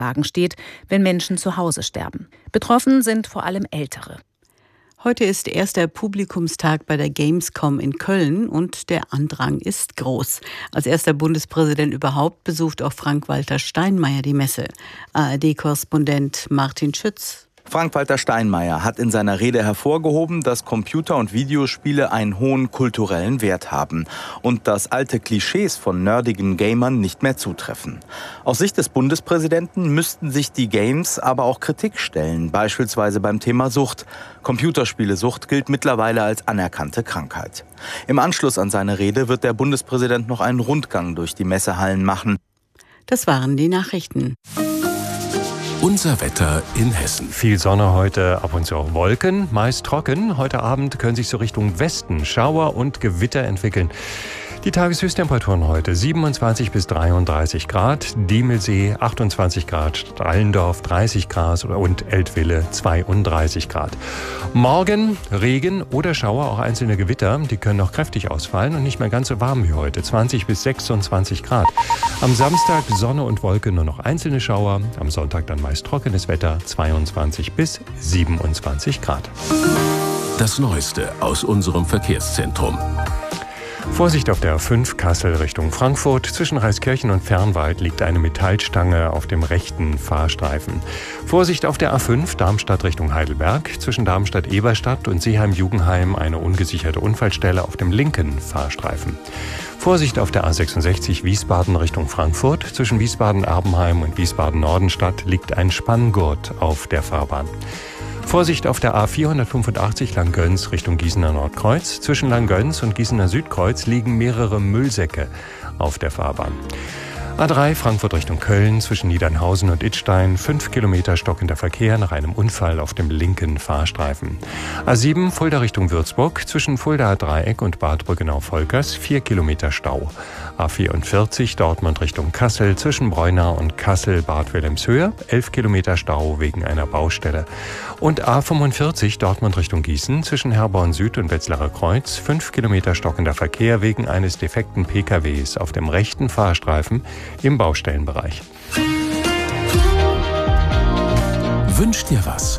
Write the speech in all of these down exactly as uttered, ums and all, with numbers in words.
Wagen steht, wenn Menschen zu Hause sterben. Betroffen sind vor allem Ältere. Heute ist erster Publikumstag bei der Gamescom in Köln und der Andrang ist groß. Als erster Bundespräsident überhaupt besucht auch Frank-Walter Steinmeier die Messe. A R D-Korrespondent Martin Schütz. Frank-Walter Steinmeier hat in seiner Rede hervorgehoben, dass Computer- und Videospiele einen hohen kulturellen Wert haben und dass alte Klischees von nerdigen Gamern nicht mehr zutreffen. Aus Sicht des Bundespräsidenten müssten sich die Games aber auch Kritik stellen, beispielsweise beim Thema Sucht. Computerspielesucht gilt mittlerweile als anerkannte Krankheit. Im Anschluss an seine Rede wird der Bundespräsident noch einen Rundgang durch die Messehallen machen. Das waren die Nachrichten. Unser Wetter in Hessen. Viel Sonne heute, ab und zu auch Wolken, meist trocken. Heute Abend können sich so Richtung Westen Schauer und Gewitter entwickeln. Die Tageshöchsttemperaturen heute siebenundzwanzig bis dreiunddreißig Grad, Diemelsee achtundzwanzig Grad, Allendorf dreißig Grad und Eltville zweiunddreißig Grad. Morgen Regen oder Schauer, auch einzelne Gewitter, die können noch kräftig ausfallen und nicht mehr ganz so warm wie heute, zwanzig bis sechsundzwanzig Grad. Am Samstag Sonne und Wolken, nur noch einzelne Schauer, am Sonntag dann meist trockenes Wetter, zweiundzwanzig bis siebenundzwanzig Grad. Das Neueste aus unserem Verkehrszentrum. Vorsicht auf der A fünf Kassel Richtung Frankfurt. Zwischen Reiskirchen und Fernwald liegt eine Metallstange auf dem rechten Fahrstreifen. Vorsicht auf der A fünf Darmstadt Richtung Heidelberg. Zwischen Darmstadt-Eberstadt und Seeheim-Jugendheim eine ungesicherte Unfallstelle auf dem linken Fahrstreifen. Vorsicht auf der A sechsundsechzig Wiesbaden Richtung Frankfurt. Zwischen Wiesbaden-Erbenheim und Wiesbaden-Nordenstadt liegt ein Spanngurt auf der Fahrbahn. Vorsicht auf der A vierhundertfünfundachtzig Langgöns Richtung Gießener Nordkreuz. Zwischen Langgöns und Gießener Südkreuz liegen mehrere Müllsäcke auf der Fahrbahn. A drei Frankfurt Richtung Köln, zwischen Niedernhausen und Idstein, fünf Kilometer stockender Verkehr nach einem Unfall auf dem linken Fahrstreifen. A sieben Fulda Richtung Würzburg, zwischen Fuldaer Dreieck und Bad Brückenau-Volkers, vier Kilometer Stau. A vierundvierzig Dortmund Richtung Kassel, zwischen Breunau und Kassel-Bad Wilhelmshöhe, elf Kilometer Stau wegen einer Baustelle. Und A fünfundvierzig Dortmund Richtung Gießen, zwischen Herborn Süd und Wetzlarer Kreuz, fünf Kilometer stockender Verkehr wegen eines defekten P K Ws auf dem rechten Fahrstreifen im Baustellenbereich. Wünsch dir was?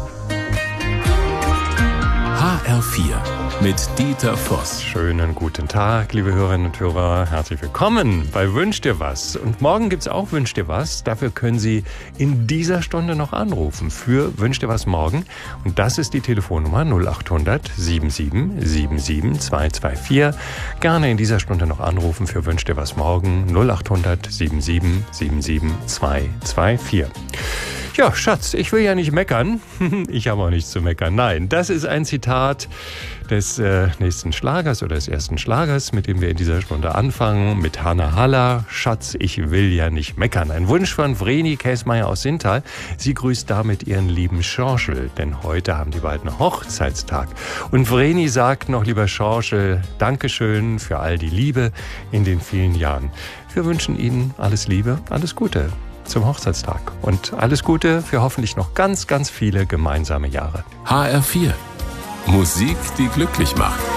H R vier mit Dieter Voss. Schönen guten Tag, liebe Hörerinnen und Hörer. Herzlich willkommen bei Wünsch dir was. Und morgen gibt es auch Wünsch dir was. Dafür können Sie in dieser Stunde noch anrufen für Wünsch dir was morgen. Und das ist die Telefonnummer null acht hundert sieben sieben sieben sieben zwei zwei vier. Gerne in dieser Stunde noch anrufen für Wünsch dir was morgen. null acht hundert sieben sieben sieben sieben zwei zwei vier. Ja, Schatz, ich will ja nicht meckern. Ich habe auch nichts zu meckern. Nein, das ist ein Zitat des äh, nächsten Schlagers oder des ersten Schlagers, mit dem wir in dieser Stunde anfangen, mit Hanna Haller. Schatz, ich will ja nicht meckern. Ein Wunsch von Vreni Käsmeier aus Sintal. Sie grüßt damit ihren lieben Schorschel, denn heute haben die beiden Hochzeitstag. Und Vreni sagt noch, lieber Schorschel, Dankeschön für all die Liebe in den vielen Jahren. Wir wünschen Ihnen alles Liebe, alles Gute zum Hochzeitstag und alles Gute für hoffentlich noch ganz, ganz viele gemeinsame Jahre. H R vier. Musik, die glücklich macht.